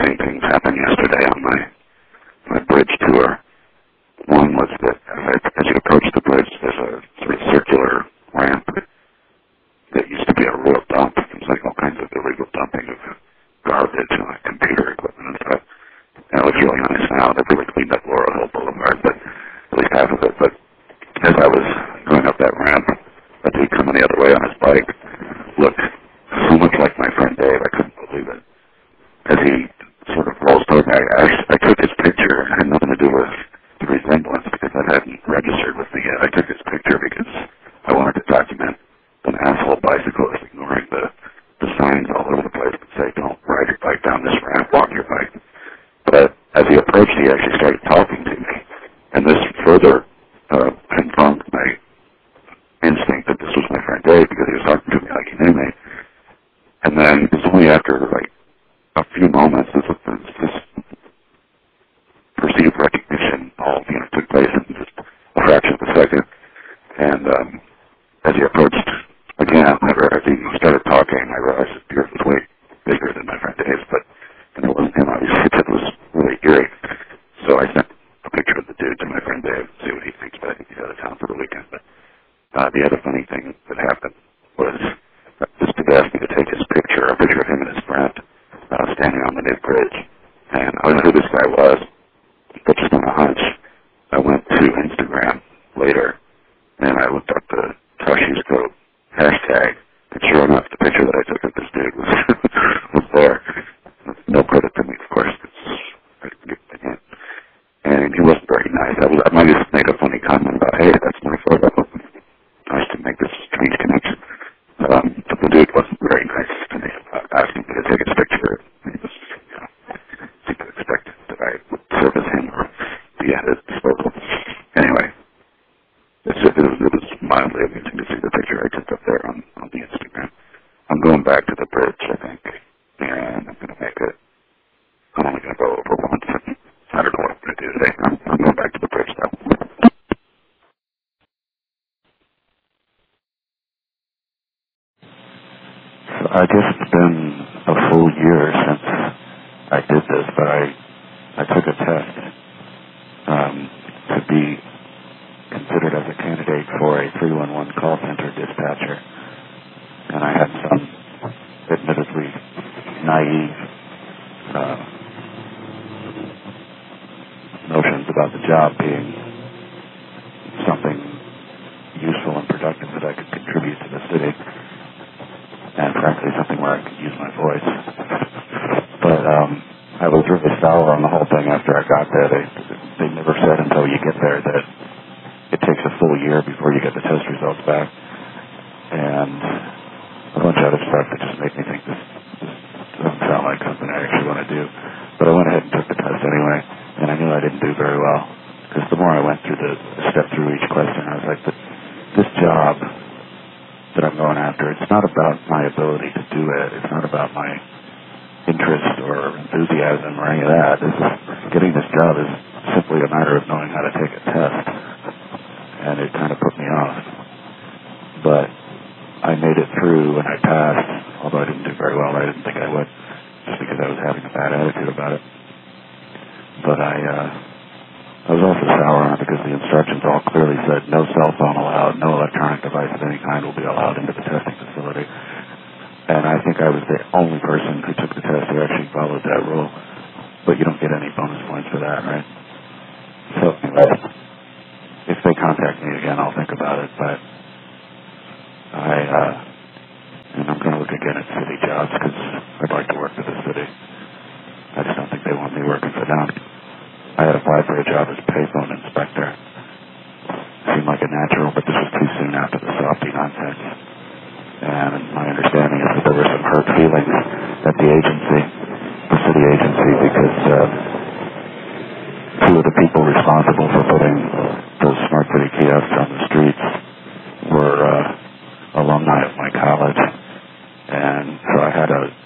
many things happened yesterday on my bridge tour. One was that as you approach the bridge, there's a sort of circular ramp that used to be a real dump. There's like all kinds of illegal dumping of garbage and like computer equipment and stuff. And it looks really nice now. They've really cleaned up Laurel Hill Boulevard, but at least half of it. But as I was going up that ramp, a dude coming the other way on his bike looked so much like my friend Dave. I couldn't believe it. As he sort of rolls toward me, I took his picture. It had nothing to do with the resemblance because that hadn't registered with me yet. I took his picture because I wanted to document an asshole bicyclist ignoring the signs all over the place that say, don't ride your bike down this ramp, walk your bike. But as he approached, he actually started talking to me. And this further confirmed my instinct that this was my friend Dave because he was talking to me like he knew me. And then it was only after like a few moments this perceived recognition all took place in just a fraction of a second. And as he approached again, as he started talking, I realized his beard was way bigger than my friend Dave's, but it wasn't him, obviously. It was really eerie. So I sent a picture of the dude to my friend Dave to see what he thinks, but I think he's out of town for the weekend. But the other funny thing that happened was this dude asked me to take his picture, a picture of him and his friend, standing on the new bridge. And I don't know who this guy was, but just on a hunch, I went to Instagram later, and I looked up the Tosh's Code hashtag, and sure enough, the picture that I took of this dude was there. No credit to me, of course. And he wasn't very nice. I might have made a funny comment about, hey, that's my photo. Nice to make this strange connection. But the dude wasn't very nice to me about asking me to take his picture. He was, seemed to expect that I would service him or be at his disposal. Anyway, it was mildly amusing to see the picture I took up there on the Instagram. I'm going back to the bridge, I think, and I'm going to make it. I'm only going to go over once. I don't know what I'm going to do today. I'm going back to the bridge, though. So I guess it's been a full year since I did this, but I took a test to be considered as a candidate for a 311 call center dispatcher. And I had some admittedly naive notions about the job being something useful and productive that I could contribute to the city, and frankly something where I could use my voice. But I was really sour on the whole thing after I got there. They never said until you get there that it takes a full year before you get the test results back, and a bunch of other stuff that just made me think this doesn't sound like something I actually want to do. But I went ahead and took the test anyway, and I knew I didn't do very well, because the more I went through the step through each question, I was like, this job that I'm going after, it's not about my ability to do it. It's not about my interest or enthusiasm or any of that. Getting this job is simply a matter of knowing how to take a test, and it kind of put me off. But I made it through and I passed, although I didn't do very well. I didn't think I would, just because I was having a bad attitude about it. But I was also sour on it because the instructions all clearly said no cell phone allowed, no electronic device of any kind will be allowed into the testing facility. And I think I was the only person who took the test who actually followed that rule. But you don't get any bonus points for that, right? So anyway, if they contact me again, I'll think about it. But and I'm going to look again at city jobs because I'd like to work for the city. I just don't think they want me working for them. I had applied for a job as a payphone inspector. Seemed like a natural, but this was too soon after the softy nonsense. And my understanding is that there were some hurt feelings at the agency, the city agency, because two of the people responsible for putting those smart city kiosks on the streets were alumni of my college. And so I had a